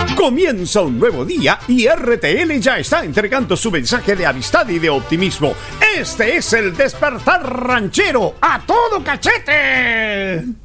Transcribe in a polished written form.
Comienza un nuevo día y RTL ya está entregando su mensaje de amistad y de optimismo. Este es el Despertar Ranchero a todo cachete.